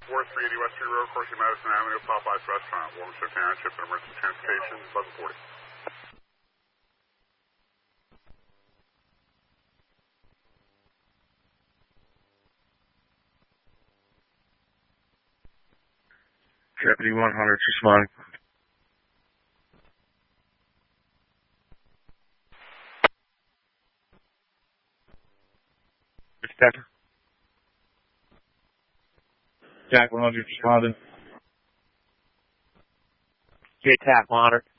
430 West Street Road, Corsi Madison Avenue, Popeyes Restaurant, Warmster Township, emergency transportation, 1140. Deputy 100, responding. Detective. Jack 100, responding. JTAC 100.